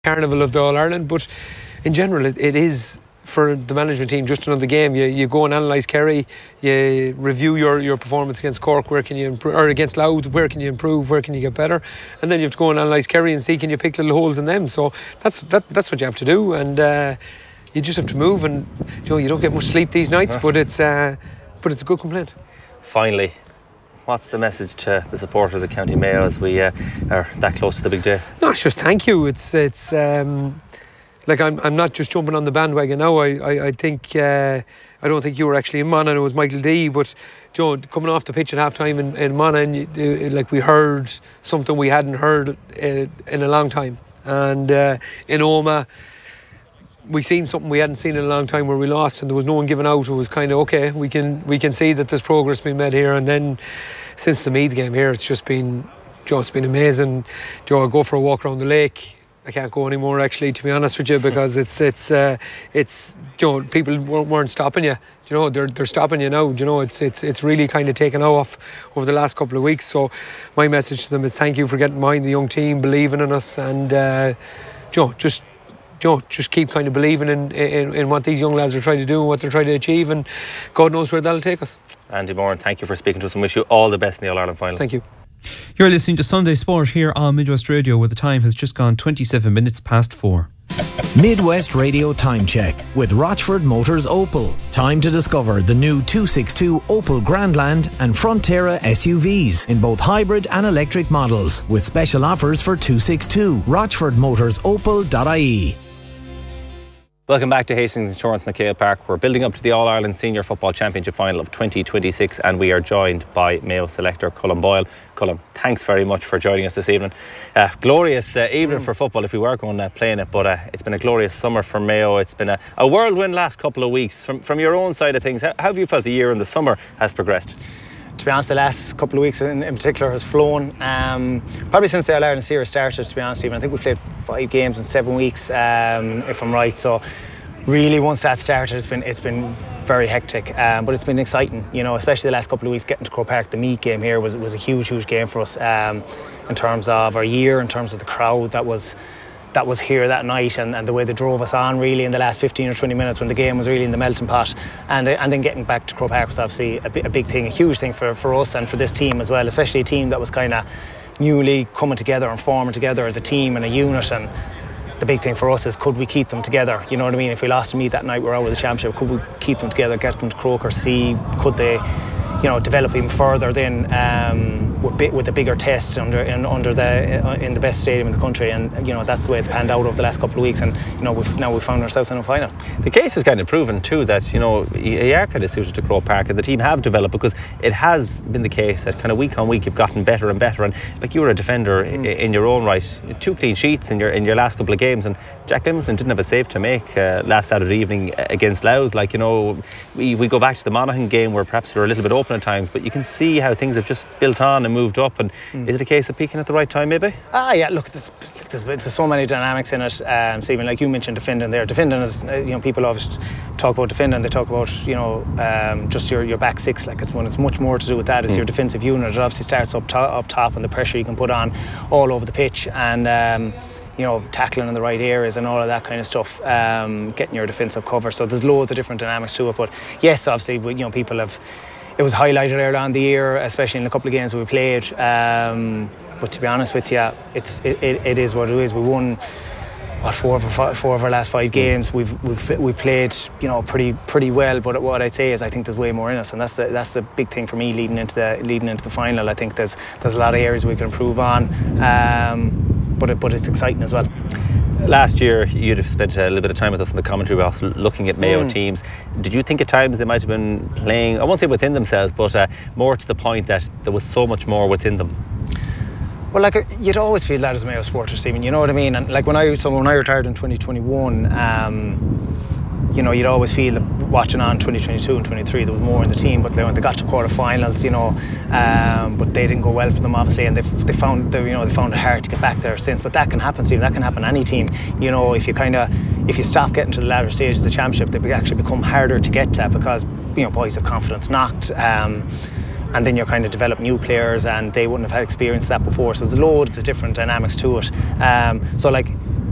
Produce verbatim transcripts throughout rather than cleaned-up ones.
carnival of the All-Ireland, but in general it, it is for the management team just another game. You, you go and analyse Kerry, you review your, your performance against Cork, where can you improve, or against Louth, where can you improve, where can you get better, and then you have to go and analyse Kerry and see can you pick little holes in them. So that's that, that's what you have to do, and uh, you just have to move. And you know, you don't get much sleep these nights, but it's uh, but it's a good complaint. Finally, what's the message to the supporters of County Mayo as we uh, are that close to the big day? No, it's just thank you. It's it's um, like I'm I'm not just jumping on the bandwagon now. I I, I think uh, I don't think you were actually in Monaghan. It was Michael D. But you know, coming off the pitch at half time in, in Monaghan, you, uh, like we heard something we hadn't heard uh, in a long time, and uh, in Oma, we seen something we hadn't seen in a long time where we lost and there was no one giving out. It was kind of okay, we can we can see that there's progress being made here. And then since the Meath game here, it's just been just been amazing. You know, I go for a walk around the lake. I can't go anymore, actually, to be honest with you, because it's it's uh, it's you know, people weren't, weren't stopping you. You know, they're they're stopping you now. You know, it's it's it's really kind of taken off over the last couple of weeks. So my message to them is thank you for getting behind the young team, believing in us, and uh, you know, just. You know, just keep kind of believing in, in in what these young lads are trying to do and what they're trying to achieve, and God knows where that'll take us. Andy Moran, thank you for speaking to us and wish you all the best in the All-Ireland final. Thank you. You're listening to Sunday Sport here on Midwest Radio, where the time has just gone twenty-seven minutes past four. Midwest Radio Time Check with Rochford Motors Opel. Time to discover the new two sixty-two Opel Grandland and Frontera S U Vs in both hybrid and electric models, with special offers for two sixty-two. rochford motors opel dot I E. Welcome back to Hastings Insurance McHale Park. We're building up to the All-Ireland Senior Football Championship Final of twenty twenty-six, and we are joined by Mayo selector Colm Boyle. Colm, thanks very much for joining us this evening. Uh, glorious uh, evening mm. for football if we were going uh, playing it, but uh, it's been a glorious summer for Mayo. It's been a, a whirlwind last couple of weeks. From, from your own side of things, how, how have you felt the year and the summer has progressed? To be honest, the last couple of weeks in, in particular has flown. Um, probably since the All-Ireland series started, to be honest, even I think we played five games in seven weeks, um, if I'm right. So really, once that started, it's been it's been very hectic, um, but it's been exciting. You know, especially the last couple of weeks getting to Croke Park. The Meath game here was was a huge, huge game for us um, in terms of our year, in terms of the crowd that was. that was here that night, and, and the way they drove us on really in the last fifteen or twenty minutes when the game was really in the melting pot, and uh, and then getting back to Croke Park was obviously a, b- a big thing, a huge thing for, for us and for this team as well, especially a team that was kind of newly coming together and forming together as a team and a unit. And the big thing for us is, could we keep them together? You know what I mean? If we lost to Meath that night, we're out of the championship. Could we keep them together, get them to Croke, or see could they, you know, develop even further then um, with, bit, with a bigger test under in, under the uh, in the best stadium in the country. And you know, that's the way it's panned out over the last couple of weeks. And you know, we've now we've found ourselves in a final. The case is kind of proven too that, you know, you are kind of suited to Croke Park, and the team have developed, because it has been the case that kind of week on week you've gotten better and better. And like, you were a defender mm. in, in your own right, two clean sheets in your in your last couple of games, and Jack Livingston didn't have a save to make uh, last Saturday evening against Louth. Like, you know, we, we go back to the Monaghan game where perhaps we were a little bit open at times, but you can see how things have just built on and moved up. And mm. is it a case of peaking at the right time, maybe? Ah, yeah. Look, there's, there's, there's so many dynamics in it, um, Stephen. Like you mentioned, defending there. Defending is, you know, people always talk about defending. They talk about, you know, um, just your, your back six. Like, it's when it's much more to do with that. It's mm. your defensive unit. It obviously starts up top, up top, and the pressure you can put on all over the pitch, and um, you know, tackling in the right areas and all of that kind of stuff, um, getting your defensive cover. So there's loads of different dynamics to it. But yes, obviously, you know, people have. It was highlighted earlier on the year, especially in a couple of games we played. Um, but to be honest with you, it's it, it, it is what it is. We won what four of our, four of our last five games. We've we've we've played, you know, pretty pretty well. But what I'd say is, I think there's way more in us, and that's the that's the big thing for me leading into the leading into the final. I think there's there's a lot of areas we can improve on, um, but it, but it's exciting as well. Last year, you'd have spent a little bit of time with us in the commentary box looking at Mayo mm. teams. Did you think at times they might have been playing, I won't say within themselves, but uh, more to the point that there was so much more within them? Well, like, you'd always feel that as a Mayo supporter, Stephen, you know what I mean? And like when I so when I retired in twenty twenty-one, um, you know, you'd always feel that watching on twenty twenty-two and twenty-three, there was more in the team, but they, when they got to quarterfinals, you know, um, but they didn't go well for them, obviously, and they they found they, you know they found it hard to get back there since. But that can happen, Stephen. That can happen any team. You know, if you kind of if you stop getting to the latter stages of the championship, they actually become harder to get to, because you know boys have confidence knocked. Um, and then you're kind of develop new players, and they wouldn't have had experienced that before. So there's loads of different dynamics to it. Um, so like.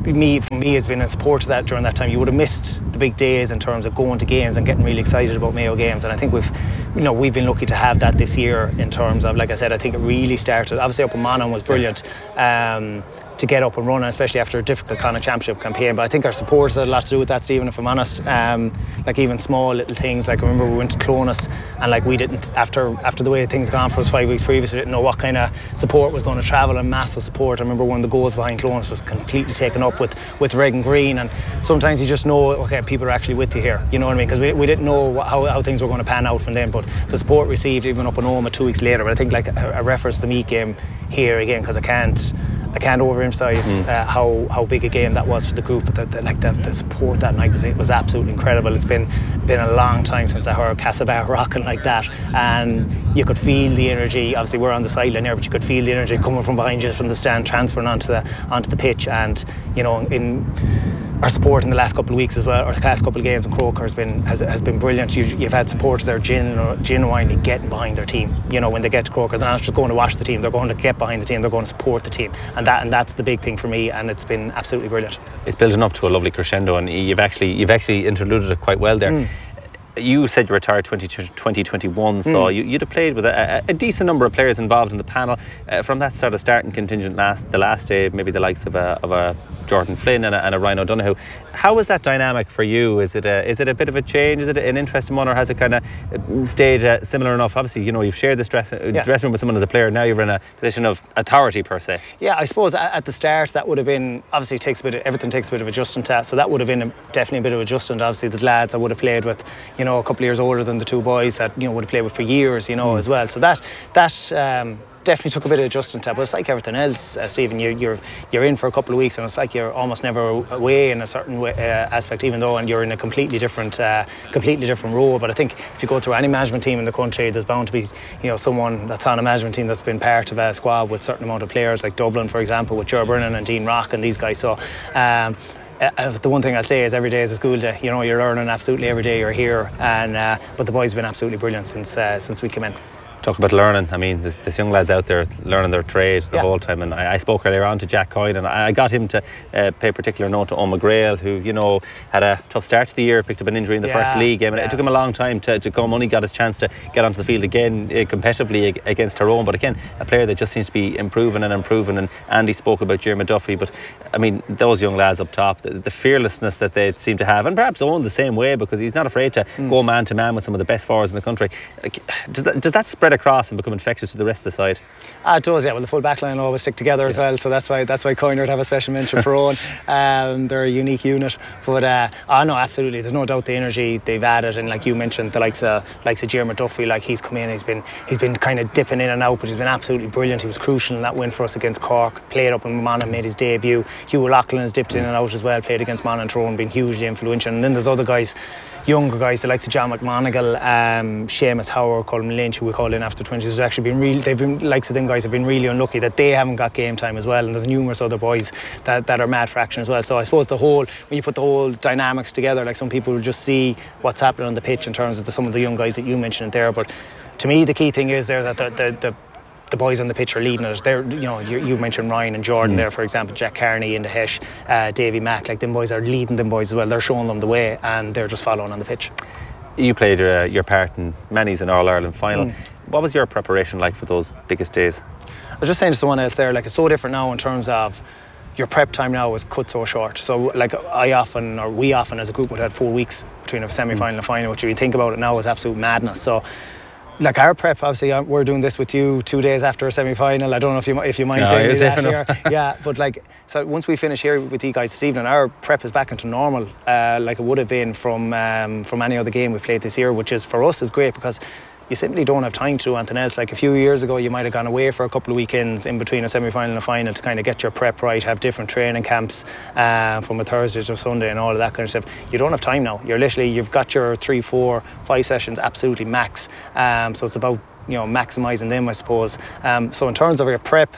me, for me, has been in support of that during that time. You would have missed the big days in terms of going to games and getting really excited about Mayo games. And I think we've, you know, we've been lucky to have that this year in terms of, like I said, I think it really started. Obviously, up in Monaghan was brilliant. Um, to get up and running, especially after a difficult kind of championship campaign. But I think our supporters had a lot to do with that, Stephen, if I'm honest. Um, like even small little things, like I remember we went to Clonus and like we didn't, after after the way things gone for us five weeks previously, we didn't know what kind of support was going to travel, and massive support. I remember one of the goals behind Clonus was completely taken up with, with red and green, and sometimes you just know, okay, people are actually with you here, you know what I mean? Because we, we didn't know what, how, how things were going to pan out from them, but the support received even up in Oma two weeks later. But I think like a, a reference to the Meath game here again, because I can't I can't overemphasise uh, how, how big a game that was for the group. But the, the, like the, the support that night was was absolutely incredible. It's been been a long time since I heard Castlebar rocking like that, and you could feel the energy. Obviously, we're on the sideline here, but you could feel the energy coming from behind you, from the stand, transferring onto the onto the pitch. And you know, in our support in the last couple of weeks as well, or the last couple of games in Croker has been has, has been brilliant. You, you've had supporters that are genu- genuinely getting behind their team. You know, when they get to Croker, they're not just going to watch the team; they're going to get behind the team. They're going to support the team, and that and that's the big thing for me. And it's been absolutely brilliant. It's building up to a lovely crescendo, and you've actually you've actually interluded it quite well there. Mm. You said you retired twenty twenty-one, so mm. you, you'd have played with a, a decent number of players involved in the panel uh, from that sort of starting contingent last the last day, maybe the likes of a, of a Jordan Flynn and a, and a Ryan O'Donoghue. How was that dynamic for you? Is it a, is it a bit of a change? Is it an interesting one, or has it kind of stayed uh, similar enough? Obviously, you know, you've shared this dress, yeah. dressing room with someone as a player. Now you're in a position of authority per se. Yeah, I suppose at the start that would have been, obviously it takes a bit of, everything takes a bit of adjustment to, so that would have been a, definitely a bit of adjustment. Obviously the lads I would have played with, you know, a couple of years older than the two boys that, you know, would have played with for years, you know, mm. as well. So that that um, definitely took a bit of adjustment to, but it's like everything else, uh, Stephen. You, you're you're in for a couple of weeks, and it's like you're almost never away in a certain way, uh, aspect, even though and you're in a completely different, uh, completely different role. But I think if you go through any management team in the country, there's bound to be, you know, someone that's on a management team that's been part of a squad with a certain amount of players, like Dublin, for example, with Ger Brennan and Dean Rock and these guys. So. Um, Uh, the one thing I'll say is every day is a school day. You know, you're learning absolutely every day you're here, and uh, but the boys have been absolutely brilliant since uh, since we came in. Talk about learning. I mean, there's, there's young lads out there learning their trade the yeah. whole time, and I, I spoke earlier on to Jack Coyne, and I got him to uh, pay particular note to Eoin McGrail, who, you know, had a tough start to the year, picked up an injury in the yeah, first league game, and yeah. it took him a long time to, to come. Only got his chance to get onto the field again uh, competitively against Tyrone, but again, a player that just seems to be improving and improving. And Andy spoke about Jeremy Duffy, but I mean, those young lads up top, the, the fearlessness that they seem to have, and perhaps Owen the same way, because he's not afraid to mm. go man to man with some of the best forwards in the country. Does that, does that spread across and become infectious to the rest of the side? Ah, it does, yeah. Well, the full back line will always stick together yeah. as well, so that's why that's why Coyne would have a special mention for Owen. Um, they're a unique unit, but uh, oh no, absolutely. There's no doubt the energy they've added, and like you mentioned, the likes of likes of Jeremy Duffy, like he's come in, he's been he's been kind of dipping in and out, but he's been absolutely brilliant. He was crucial in that win for us against Cork. Played up in Monaghan, made his debut. Hugh O'Loughlin has dipped in and out as well. Played against Monaghan and Tyrone, been hugely influential. And then there's other guys, younger guys, the likes of John McMonigal, um, Seamus Howard, Colin Lynch, who we called in after twenties. Has actually been really, they've been, likes of them guys have been really unlucky that they haven't got game time as well. And there's numerous other boys that, that are mad for action as well. So I suppose the whole, when you put the whole dynamics together, like some people will just see what's happening on the pitch in terms of the, some of the young guys that you mentioned there. But to me, the key thing is there that the, the, the the boys on the pitch are leading it. They're, you know, you, you mentioned Ryan and Jordan mm. there, for example, Jack Carney in the Hesh, uh, Davy Mack, like them boys are leading them boys as well. They're showing them the way, and they're just following on the pitch. You played uh, your part in many's an All-Ireland final. Mm. What was your preparation like for those biggest days? I was just saying to someone else there, like it's so different now in terms of your prep time now is cut so short. So like I often, or we often as a group would have four weeks between a semi-final mm. and a final, which if you think about it now is absolute madness. So like our prep, obviously we're doing this with you two days after a semi-final. I don't know if you if you mind no, saying that here. Yeah, but like, so once we finish here with you guys this evening, our prep is back into normal, uh, like it would have been from um, from any other game we've played this year, which is for us is great because you simply don't have time to do anything else. Like a few years ago, you might have gone away for a couple of weekends in between a semi-final and a final to kind of get your prep right, have different training camps uh, from a Thursday to Sunday and all of that kind of stuff. You don't have time now. You're literally, you've got your three, four, five sessions absolutely max. Um, so it's about, you know, maximising them, I suppose. Um, so in terms of your prep,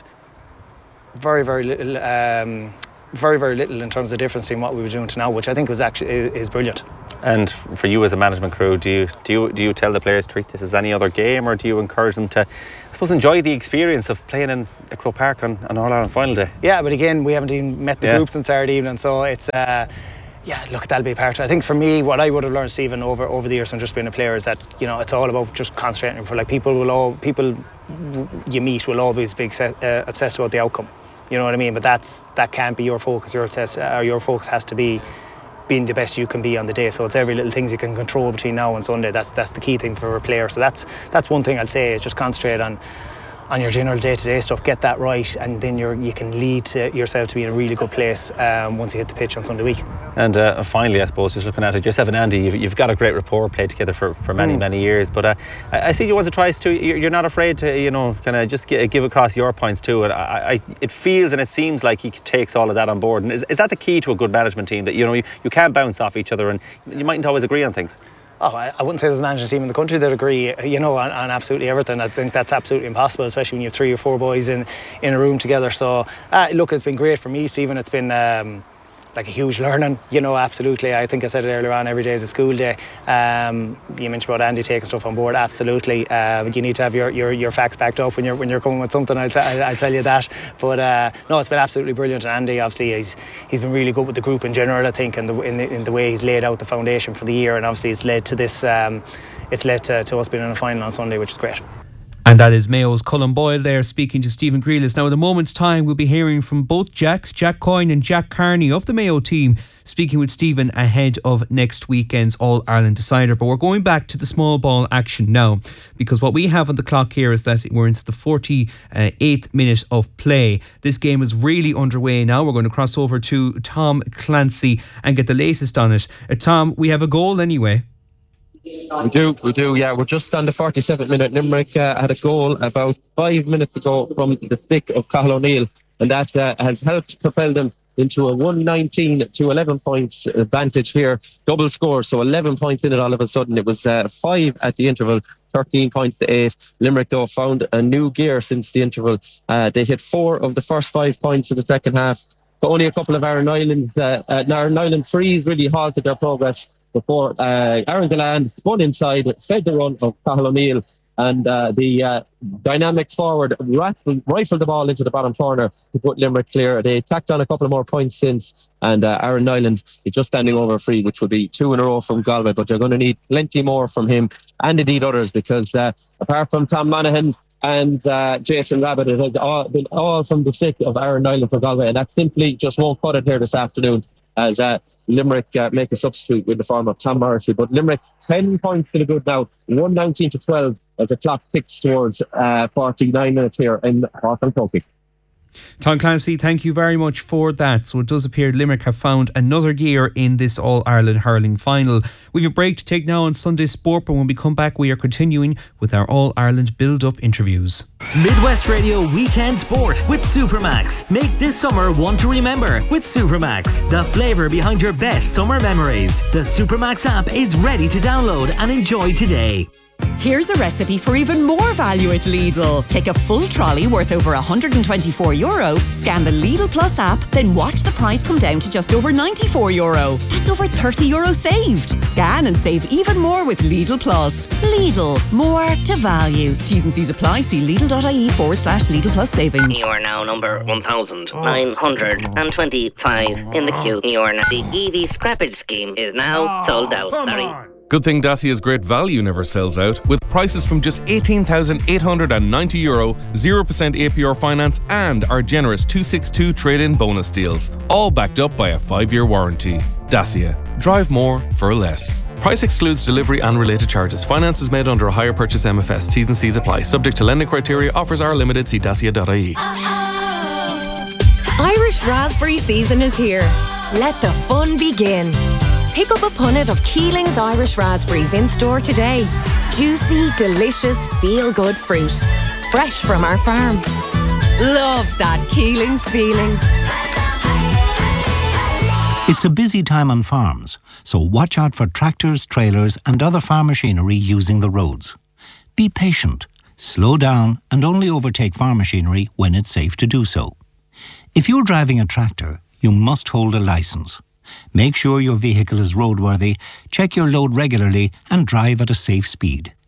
very, very little, um, very, very little in terms of difference in what we were doing to now, which I think was actually is brilliant. And for you as a management crew, do you do you do you tell the players to treat this as any other game, or do you encourage them to, I suppose, enjoy the experience of playing in a Croke Park on, on All-Ireland final day. Yeah, but again, we haven't even met the Yeah. groups on Saturday evening, so it's uh, yeah, look, that'll be a part of it. I think for me, what I would have learned, Stephen, over over the years from just being a player is that, you know, it's all about just concentrating. For like people will all people you meet will always be uh, obsessed about the outcome. You know what I mean? But that's that can't be your focus. Your obsessed, or your focus has to be being the best you can be on the day. So it's every little things you can control between now and Sunday. That's that's the key thing for a player. So that's that's one thing I'll say is just concentrate on on your general day-to-day stuff, get that right, and then you're, you can lead to yourself to be in a really good place um, once you hit the pitch on Sunday week. And uh, finally, I suppose, just looking at it, yourself and Andy, you've, you've got a great rapport, played together for, for many, mm. many years. But uh, I, I see you once or twice too. You're not afraid to, you know, kind of just give, give across your points too. And I, I, it feels and it seems like he takes all of that on board. And is, is that the key to a good management team? That you know you, you can't bounce off each other, and you mightn't always agree on things. Oh, I, I wouldn't say there's a management team in the country that agree, you know, on, on absolutely everything. I think that's absolutely impossible, especially when you have three or four boys in, in a room together. So, uh, look, it's been great for me, Stephen. It's been um, like a huge learning, you know, absolutely. I think I said it earlier on, every day is a school day. Um, you mentioned about Andy taking stuff on board, absolutely. Uh, you need to have your, your, your facts backed up when you're when you're coming with something, I'll, t- I'll tell you that. But uh, no, it's been absolutely brilliant. And Andy, obviously, he's he's been really good with the group in general, I think, and the, in, the, in the way he's laid out the foundation for the year. And obviously it's led to this, um, it's led to, to us being in a final on Sunday, which is great. And that is Mayo's Colin Boyle there speaking to Stephen Grealish. Now, in a moment's time, we'll be hearing from both Jacks, Jack Coyne and Jack Carney of the Mayo team, speaking with Stephen ahead of next weekend's All-Ireland decider. But we're going back to the small ball action now, because what we have on the clock here is that we're into the forty-eighth minute of play. This game is really underway now. We're going to cross over to Tom Clancy and get the latest on it. Uh, Tom, we have a goal anyway. We do, we do, yeah. We're just on the forty-seventh minute. Limerick uh, had a goal about five minutes ago from the stick of Cathal O'Neill, and that uh, has helped propel them into a one nineteen to eleven points advantage here. Double score, so eleven points in it all of a sudden. It was uh, five at the interval, thirteen points to eight. Limerick, though, found a new gear since the interval. Uh, they hit four of the first five points of the second half, but only a couple of Aaron Nyland's, uh, uh, Aaron Nyland frees really halted their progress before uh, Aaron Galland spun inside, fed the run of Cathal O'Neill, and uh, the uh, dynamic forward rifled, rifled the ball into the bottom corner to put Limerick clear. They tacked on a couple of more points since, and uh, Aaron Nyland is just standing over a free, which will be two in a row from Galway, but they're going to need plenty more from him and indeed others, because uh, apart from Tom Monaghan and uh, Jason Rabbit, it has all been all from the stick of Aaron Nyland for Galway, and that simply just won't cut it here this afternoon as uh, Limerick uh, make a substitute with the form of Tom Morrissey. But Limerick ten points to the good now, one nineteen to twelve as the clock ticks towards uh, forty-nine minutes here in Cork and Croke. Tom Clancy, thank you very much for that. So it does appear Limerick have found another gear in this All-Ireland hurling final. We have a break to take now on Sunday Sport, but when we come back we are continuing with our All-Ireland build-up interviews. Midwest Radio Weekend Sport with Supermax. Make this summer one to remember with Supermax, the flavour behind your best summer memories. The Supermax app is ready to download and enjoy today. Here's a recipe for even more value at Lidl. Take a full trolley worth over one hundred twenty-four euro, scan the Lidl Plus app, then watch the price come down to just over ninety-four euro. That's over thirty euro saved. Scan and save even more with Lidl Plus. Lidl, more to value. T's and C's apply. See Lidl.ie forward slash Lidl Plus savings. You are now number one thousand nine hundred twenty-five in the queue. You are now. The E V scrappage scheme is now sold out. Sorry. Good thing Dacia's great value never sells out, with prices from just eighteen thousand eight hundred ninety euro, zero percent A P R finance and our generous two sixty-two trade-in bonus deals, all backed up by a five-year warranty. Dacia. Drive more for less. Price excludes delivery and related charges. Finance is made under a hire purchase M F S. T's and C's apply. Subject to lending criteria. Offers are limited. See dacia dot I E. Irish raspberry season is here. Let the fun begin. Pick up a punnet of Keeling's Irish raspberries in store today. Juicy, delicious, feel-good fruit. Fresh from our farm. Love that Keeling's feeling. It's a busy time on farms, so watch out for tractors, trailers and other farm machinery using the roads. Be patient, slow down and only overtake farm machinery when it's safe to do so. If you're driving a tractor, you must hold a licence. Make sure your vehicle is roadworthy, check your load regularly and drive at a safe speed.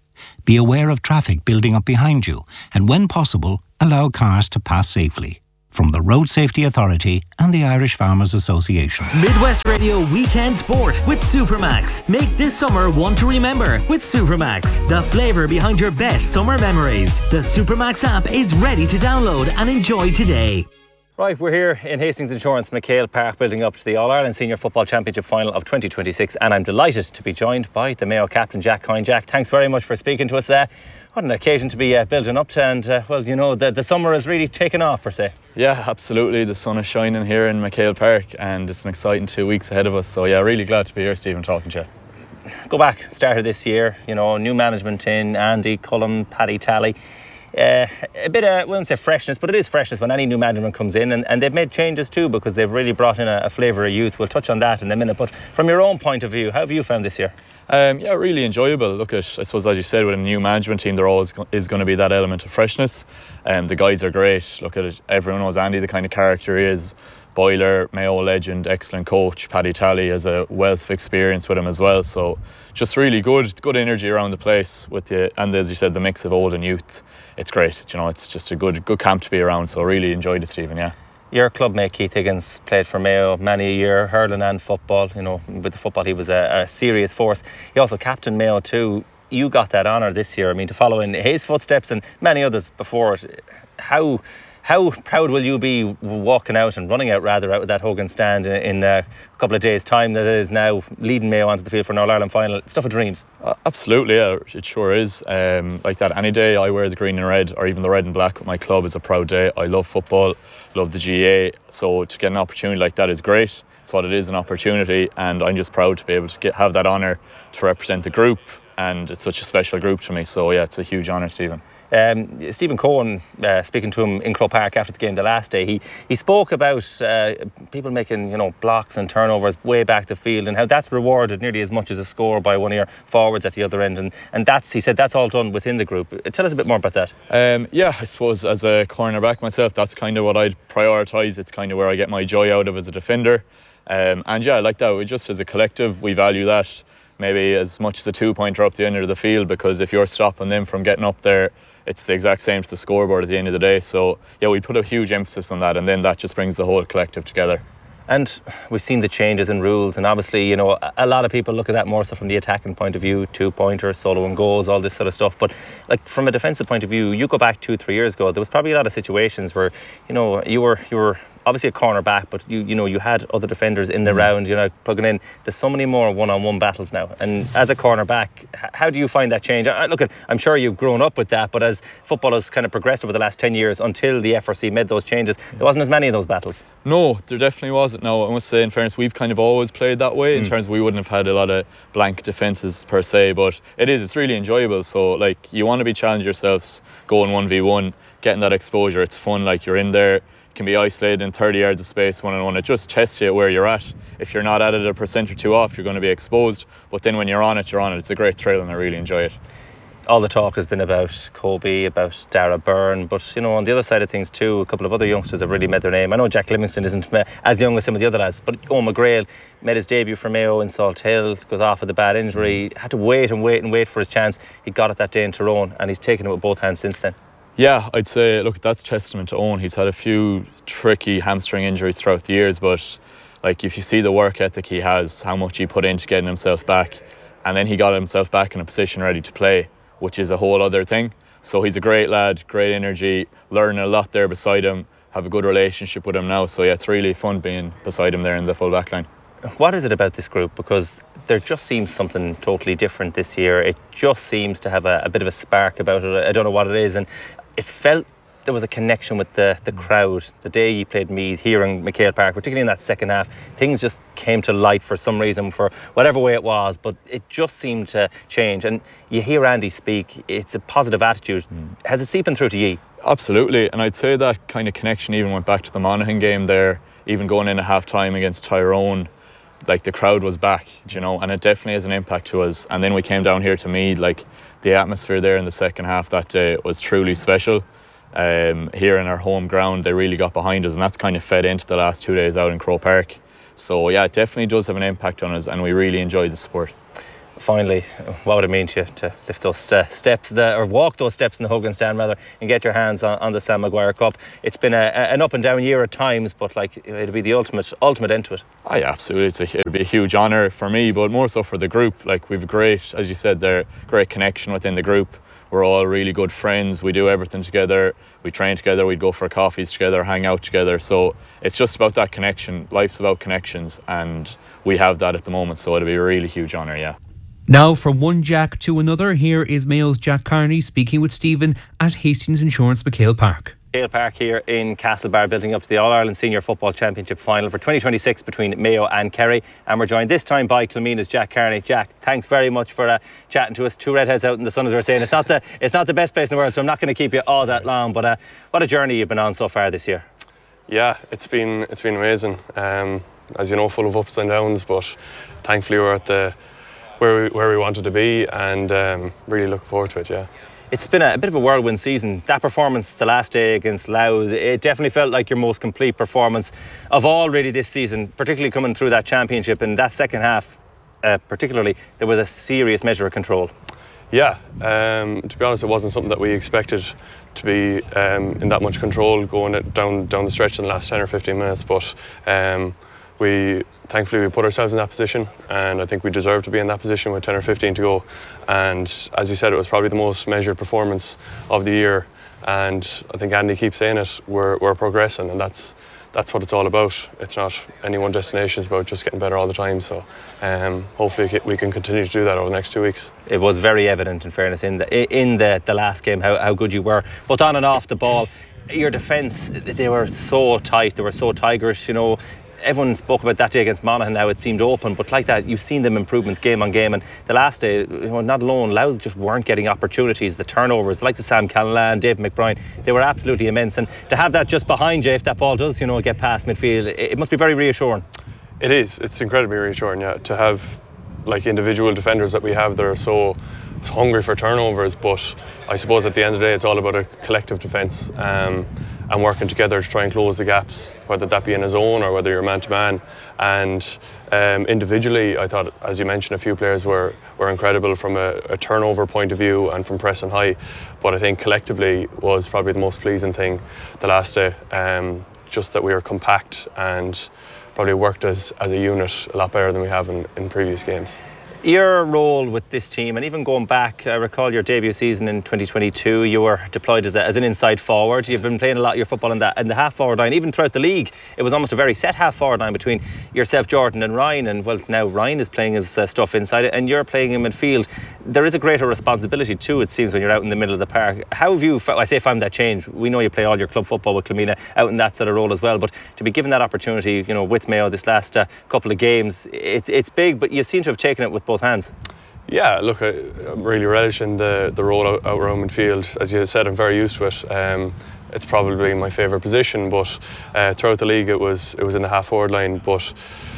Be aware of traffic building up behind you, and when possible, allow cars to pass safely. From the Road Safety Authority and the Irish Farmers Association. Midwest Radio Weekend Sport with Supermax. Make this summer one to remember with Supermax, the flavour behind your best summer memories. The Supermax app is ready to download and enjoy today. Right, we're here in Hastings Insurance, McHale Park, building up to the All-Ireland Senior Football Championship Final of twenty twenty-six, and I'm delighted to be joined by the Mayo captain, Jack Coyne. Jack, thanks very much for speaking to us. Uh, what an occasion to be uh, building up to, and uh, well, you know, the, the summer has really taken off, per se. Yeah, absolutely. The sun is shining here in McHale Park, and it's an exciting two weeks ahead of us. So yeah, really glad to be here, Stephen, talking to you. Go back, started this year, you know, new management in, Andy Cullen, Paddy Talley. Uh, a bit of, I wouldn't say freshness, but it is freshness when any new management comes in, and, and they've made changes too, because they've really brought in a, a flavour of youth. We'll touch on that in a minute, but from your own point of view, how have you found this year? Um, yeah, really enjoyable. Look at, I suppose, as you said, with a new management team, there always go- is going to be that element of freshness. Um, the guys are great. Look at it, everyone knows Andy, the kind of character he is. Boiler, Mayo legend, excellent coach. Paddy Talley has a wealth of experience with him as well. So just really good, good energy around the place with the, and as you said, the mix of old and youth. It's great. You know, it's just a good, good camp to be around. So really enjoyed it, Stephen. Yeah. Your club mate Keith Higgins played for Mayo many a year, hurling and football. You know, with the football he was a, a serious force. He also captained Mayo too. You got that honour this year. I mean, to follow in his footsteps and many others before it. How how proud will you be walking out and running out rather out of that Hogan stand in, in a couple of days' time that is now leading Mayo onto the field for an All-Ireland final? Stuff of dreams. Uh, absolutely, yeah, it sure is. Um, like that, any day I wear the green and red, or even the red and black with my club, is a proud day. I love football, love the G A, so to get an opportunity like that is great. It's what it is, an opportunity, and I'm just proud to be able to get, have that honour to represent the group, and it's such a special group to me. So yeah, it's a huge honour, Stephen. Um, Stephen Cohen, uh, speaking to him in Croke Park after the game the last day, he, he spoke about uh, people making, you know, blocks and turnovers way back the field, and how that's rewarded nearly as much as a score by one of your forwards at the other end, and, and that's, he said, that's all done within the group. Tell us a bit more about that. Um, yeah, I suppose as a cornerback myself, that's kind of what I'd prioritise. It's kind of where I get my joy out of as a defender, um, and yeah, I like that. We just, as a collective, we value that maybe as much as a two-pointer up the end of the field, because if you're stopping them from getting up there, it's the exact same to the scoreboard at the end of the day. So yeah, we put a huge emphasis on that, and then that just brings the whole collective together. And we've seen the changes in rules, and obviously, you know, a lot of people look at that more so from the attacking point of view, two-pointers, solo and goals, all this sort of stuff. But like from a defensive point of view, you go back two, three years ago, there was probably a lot of situations where, you know, you were you were obviously a corner back, but you you know you had other defenders in the mm. round, you know, plugging in. There's so many more one-on-one battles now, and as a corner back, how do you find that change? I, look, at, I'm sure you've grown up with that, but as football has kind of progressed over the last ten years until the F R C made those changes, there wasn't as many of those battles. No, there definitely wasn't. Now I must say, in fairness, we've kind of always played that way, in mm. terms of we wouldn't have had a lot of blank defences per se, but it is, it's really enjoyable. So like, you want to be challenging yourselves, going one v one, getting that exposure. It's fun. Like, you're in there, can be isolated in thirty yards of space one-on-one. It just tests you where you're at. If you're not at it a percent or two off, you're going to be exposed, but then when you're on it, you're on it. It's a great thrill, and I really enjoy it. All the talk has been about Kobe, about Dara Byrne, but you know, on the other side of things too, a couple of other youngsters have really made their name. I know Jack Livingston isn't as young as some of the other lads, but Owen McGrail made his debut for Mayo in Salt Hill, goes off with a bad injury, had to wait and wait and wait for his chance. He got it that day in Tyrone, and he's taken it with both hands since then. Yeah, I'd say, look, that's testament to Owen. He's had a few tricky hamstring injuries throughout the years, but like, if you see the work ethic he has, how much he put into getting himself back, and then he got himself back in a position ready to play, which is a whole other thing. So he's a great lad, great energy, learning a lot there beside him, have a good relationship with him now. So yeah, it's really fun being beside him there in the full back line. What is it about this group? Because there just seems something totally different this year. It just seems to have a, a bit of a spark about it. I don't know what it is, and it felt there was a connection with the, the crowd. The day you played Meath here in McHale Park, particularly in that second half, things just came to light for some reason, for whatever way it was, but it just seemed to change. And you hear Andy speak, it's a positive attitude. Mm. Has it seeped through to you? Absolutely, and I'd say that kind of connection even went back to the Monaghan game there, even going in at half-time against Tyrone. Like, the crowd was back, you know, and it definitely has an impact to us. And then we came down here to Meath, like, the atmosphere there in the second half that day was truly special. Um, here in our home ground, they really got behind us, and that's kind of fed into the last two days out in Croke Park. So yeah, it definitely does have an impact on us, and we really enjoyed the sport. Finally, what would it mean to you to lift those uh, steps, the, or walk those steps in the Hogan stand rather, and get your hands on, on the Sam Maguire Cup? It's been a, a, an up and down year at times, but like it'll be the ultimate ultimate end to it. Oh yeah, absolutely. It's a, it'll be a huge honour for me, but more so for the group. Like we've a great, as you said, there great connection within the group. We're all really good friends. We do everything together. We train together. We'd go for coffees together, hang out together. So it's just about that connection. Life's about connections, and we have that at the moment. So it'll be a really huge honour. Yeah. Now, from one Jack to another, here is Mayo's Jack Carney speaking with Stephen at Hastings Insurance McHale Park. McHale Park here in Castlebar, building up to the All-Ireland Senior Football Championship final for twenty twenty-six between Mayo and Kerry. And we're joined this time by Kilmeena's Jack Carney. Jack, thanks very much for uh, chatting to us. Two redheads out in the sun, as we were saying. It's not the it's not the best place in the world, so I'm not going to keep you all that long. But uh, what a journey you've been on so far this year. Yeah, it's been it's been amazing. Um, as you know, full of ups and downs, but thankfully we're at the where we, where we wanted to be, and um, really looking forward to it. Yeah. It's been a, a bit of a whirlwind season. That performance the last day against Louth, it definitely felt like your most complete performance of all really this season, particularly coming through that championship. And that second half, uh, particularly, there was a serious measure of control. Yeah, um, to be honest, it wasn't something that we expected to be um, in that much control going down down the stretch in the last ten or fifteen minutes. But um, we thankfully we put ourselves in that position, and I think we deserve to be in that position with ten or fifteen to go. And as you said, it was probably the most measured performance of the year. And I think Andy keeps saying it, we're, we're progressing, and that's that's what it's all about. It's not any one destination, it's about just getting better all the time. So um, hopefully we can continue to do that over the next two weeks. It was very evident, in fairness, in the in the, the last game how, how good you were, both on and off the ball. Your defence, they were so tight, they were so tigerish, you know. Everyone spoke about that day against Monaghan. Now it seemed open, but like that, you've seen them improvements game on game. And the last day, you know, not alone, Louth just weren't getting opportunities. The turnovers, like the Sam Callan, David McBride, they were absolutely immense. And to have that just behind you, if that ball does, you know, get past midfield, it, it must be very reassuring. It is. It's incredibly reassuring. Yeah, to have like individual defenders that we have that are so hungry for turnovers. But I suppose at the end of the day, it's all about a collective defence. Um, and working together to try and close the gaps, whether that be in a zone or whether you're man-to-man. And um, individually, I thought, as you mentioned, a few players were, were incredible from a, a turnover point of view and from pressing high. But I think collectively was probably the most pleasing thing the last day. Um, just that we were compact and probably worked as, as a unit a lot better than we have in, in previous games. Your role with this team, and even going back, I recall your debut season in twenty twenty-two, you were deployed as, a, as an inside forward. You've been playing a lot of your football in, that, in the half forward line. Even throughout the league, it was almost a very set half forward line between yourself, Jordan, and Ryan. And well, now Ryan is playing his uh, stuff inside it, and you're playing in midfield. There is a greater responsibility too, it seems, when you're out in the middle of the park. How have you, I say, found that change? We know you play all your club football with Kilmeena out in that sort of role as well, but to be given that opportunity, you know, with Mayo this last uh, couple of games, it's it's big, but you seem to have taken it with both hands. Yeah, look, I, I'm really relishing the, the role out, out around midfield. As you said, I'm very used to it. Um, it's probably my favourite position, but uh, throughout the league it was it was in the half forward line. But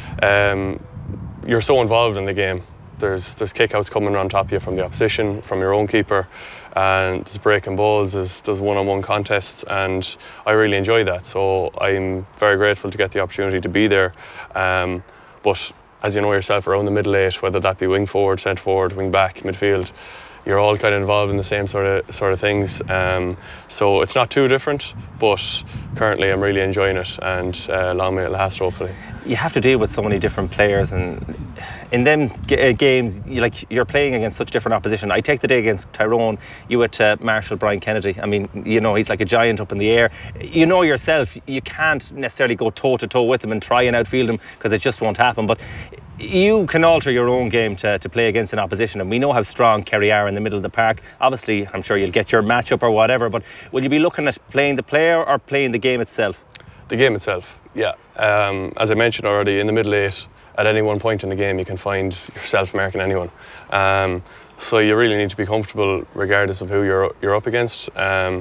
um, you're so involved in the game. There's there's kickouts coming on top of you from the opposition, from your own keeper, and there's breaking balls, there's, there's one-on-one contests, and I really enjoy that. So I'm very grateful to get the opportunity to be there. Um, but as you know yourself, around the middle eight, whether that be wing forward, centre forward, wing back, midfield, you're all kind of involved in the same sort of sort of things. Um, so it's not too different, but currently I'm really enjoying it, and uh, long may it last, hopefully. You have to deal with so many different players, and in them g- games, you, like you're playing against such different opposition. I take the day against Tyrone, you at uh, Marshall Brian Kennedy. I mean, you know, he's like a giant up in the air. You know yourself, you can't necessarily go toe to toe with him and try and outfield him, because it just won't happen. But you can alter your own game to, to play against an opposition, and we know how strong Kerry are in the middle of the park. Obviously, I'm sure you'll get your matchup or whatever, but will you be looking at playing the player or playing the game itself? The game itself, yeah. Um, as I mentioned already, in the middle eight, at any one point in the game, you can find yourself marking anyone. Um, so you really need to be comfortable regardless of who you're you're up against. Um,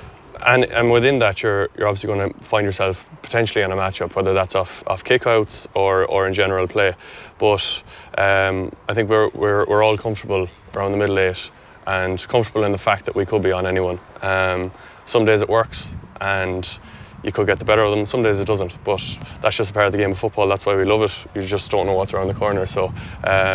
and and within that, you're you're obviously going to find yourself potentially in a matchup, whether that's off off kickouts or or in general play. But um, I think we're we're we're all comfortable around the middle eight, and comfortable in the fact that we could be on anyone. Um, some days it works, and you could get the better of them. Some days it doesn't, but that's just a part of the game of football. That's why we love it. You just don't know what's around the corner. So um,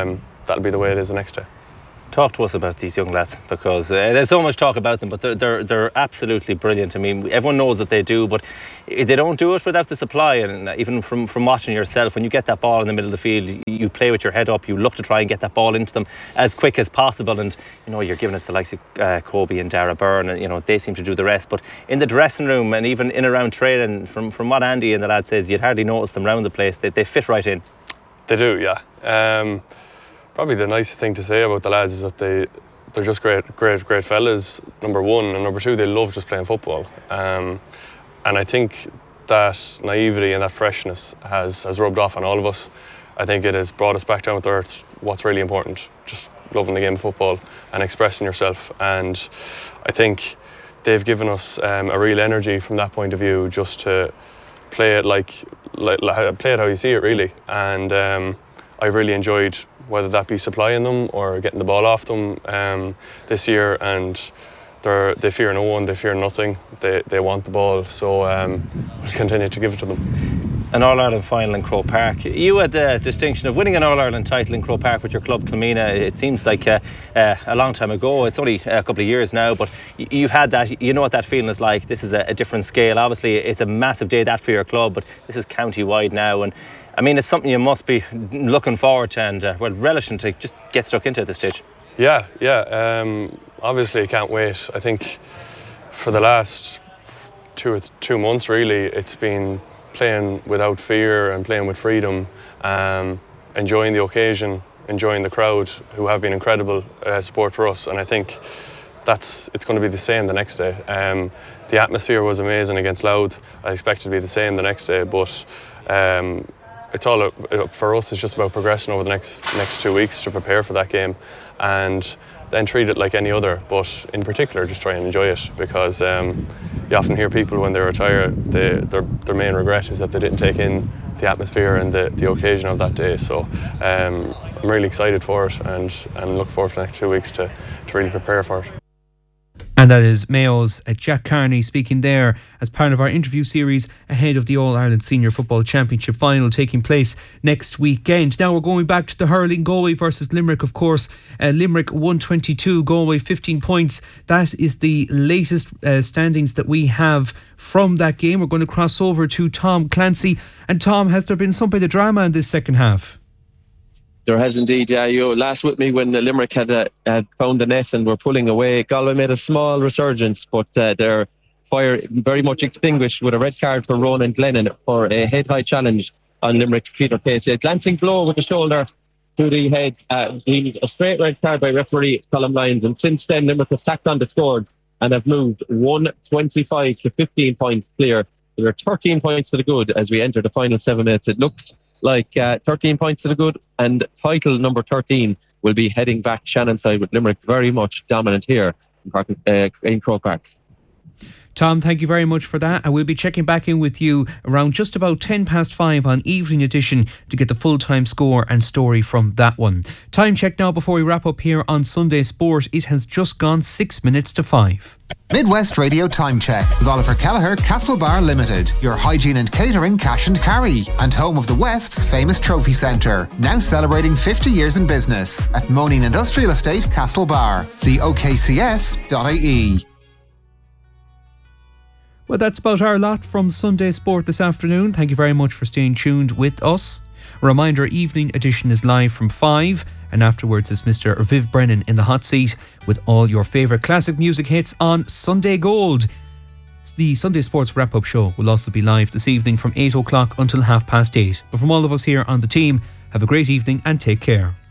that'll be the way it is the next day. Talk to us about these young lads, because uh, there's so much talk about them, but they're, they're they're absolutely brilliant. I mean, everyone knows that they do, but they don't do it without the supply. And even from, from watching yourself, when you get that ball in the middle of the field, you play with your head up, you look to try and get that ball into them as quick as possible. And you know, you're giving it to the likes of uh, Kobe and Dara Byrne, and you know, they seem to do the rest. But in the dressing room and even in around training, from, from what Andy and the lad says, you'd hardly notice them around the place. They, they fit right in. They do, yeah. Um, probably the nicest thing to say about the lads is that they they're just great, great, great fellas, number one, and number two, they love just playing football. Um, and I think that naivety and that freshness has, has rubbed off on all of us. I think it has brought us back down to earth, what's really important, just loving the game of football and expressing yourself. And I think they've given us um, a real energy from that point of view, just to play it like, like, like play it how you see it, really. And um, I've really enjoyed whether that be supplying them or getting the ball off them um, this year, and they're, they fear no one, they fear nothing, they, they want the ball, so um, we'll continue to give it to them. An All-Ireland final in Croke Park. You had the distinction of winning an All-Ireland title in Croke Park with your club Kilmena. It seems like uh, uh, a long time ago. It's only a couple of years now, but you've had that. You know what that feeling is like. This is a, a different scale. Obviously, it's a massive day that for your club, but this is county-wide now, and I mean, it's something you must be looking forward to and uh, well, relishing to just get stuck into at this stage. Yeah, yeah. Um, obviously, I can't wait. I think for the last two two months, really, it's been playing without fear and playing with freedom, um, enjoying the occasion, enjoying the crowd, who have been incredible uh, support for us. And I think that's it's going to be the same the next day. Um, the atmosphere was amazing against Louth. I expect it to be the same the next day, but. Um, It's all for us. It's just about progressing over the next next two weeks to prepare for that game, and then treat it like any other. But in particular, just try and enjoy it, because um, you often hear people when they retire, they, their their main regret is that they didn't take in the atmosphere and the, the occasion of that day. So um, I'm really excited for it, and and look forward to the next two weeks to to really prepare for it. And that is Mayo's uh, Jack Carney speaking there as part of our interview series ahead of the All-Ireland Senior Football Championship final taking place next weekend. Now we're going back to the hurling. Galway versus Limerick, of course. Uh, Limerick one twenty-two, Galway fifteen points. That is the latest uh, standings that we have from that game. We're going to cross over to Tom Clancy. And Tom, has there been some bit of drama in this second half? There has indeed, yeah. You were last with me when the Limerick had, uh, had found the net and were pulling away. Galway made a small resurgence, but uh, their fire very much extinguished with a red card for Ronan Glennon for a head-high challenge on Limerick's Peter Case. A glancing blow with the shoulder to the head, uh, a straight red card by referee Colm Lyons. And since then, Limerick have tacked on the score and have moved one twenty-five to fifteen points clear. There are thirteen points to the good as we enter the final seven minutes. It looks like uh, thirteen points to the good, and title number thirteen will be heading back Shannon side, with Limerick very much dominant here in, Park, uh, in Croke Park. Tom, thank you very much for that. And we'll be checking back in with you around just about ten past five on Evening Edition to get the full-time score and story from that one. Time check now before we wrap up here on Sunday Sport. It has just gone six minutes to five. Midwest Radio Time Check with Oliver Kelleher, Castlebar Limited, your hygiene and catering cash and carry, and home of the West's famous trophy centre, now celebrating fifty years in business at Moaning Industrial Estate, Castlebar. See o k c s dot i e. Well, that's about our lot from Sunday Sport this afternoon. Thank you very much for staying tuned with us. A reminder, Evening Edition is live from five, and afterwards is Mister Viv Brennan in the hot seat with all your favourite classic music hits on Sunday Gold. The Sunday Sports Wrap-Up Show will also be live this evening from eight o'clock until half past eight. But from all of us here on the team, have a great evening and take care.